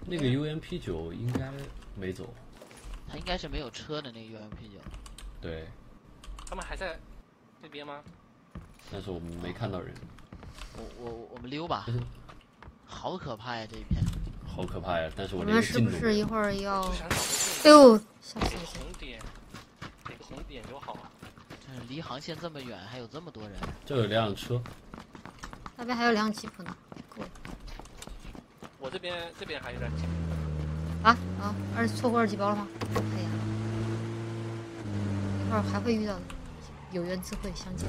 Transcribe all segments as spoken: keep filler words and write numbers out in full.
那个 U M P 九应该没走， 他应该是没有车的那个 U M P 九。 对， 他们还在那边吗？ 但是我们没看到人。 我我我们溜吧，好可怕呀这一片。 好可怕呀！但是我我连个进都们是不是一会儿要？ 就想找个哎呦，吓死哪个我！ 红点，哪个红点就好。 真是离航线这么远，还有这么多人。 这有辆车， 那边还有辆吉普呢。够了我这边这边还有点紧。 啊啊！二错过二级包了吗？哎呀，一会儿还会遇到的，有缘自会相见。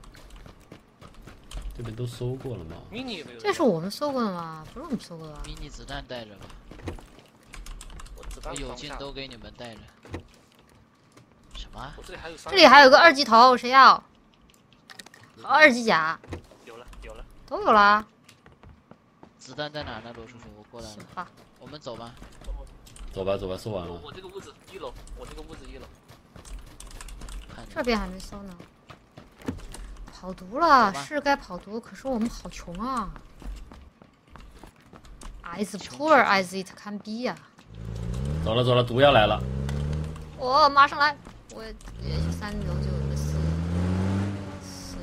这边都搜过了吗？ 迷你有没有？ 这是我们搜过的吗？不是我们搜过的吧？ 迷你子弹带着吧， 我子弹我有放下劲都给你们带着。什么？ 我这里还有三。 这里还有个二级头，谁要？二级甲有了有了。 都有啦。 子弹在哪呢？罗叔叔，我过来了。 行吧， 我们走吧。 走吧走吧，搜完了。 我我这个屋子一楼，我这个屋子一楼。 看着这边还没搜呢。跑毒了， 走吧是该跑毒，可是我们好穷啊。As 穷 poor as it can be 呀、 走了走了，毒要来了。 我马上来，我也许三楼就有个四四。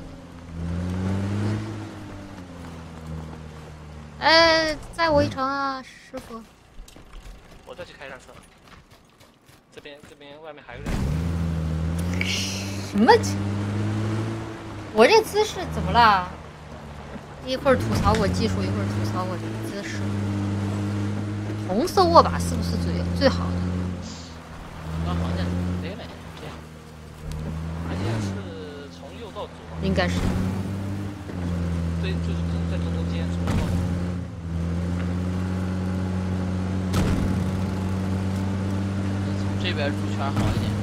哎，载我一程啊，师傅。 我再去开辆车。这边这边外面还有人。 什么？我这姿势怎么了？一会儿吐槽我技术，一会儿吐槽我这个姿势。红色握把是不是最最好的？ 刚航线飞了，这样。 而且是从右到左。 应该是。 对，就是在正中间，从右到左。 从这边入圈好一点。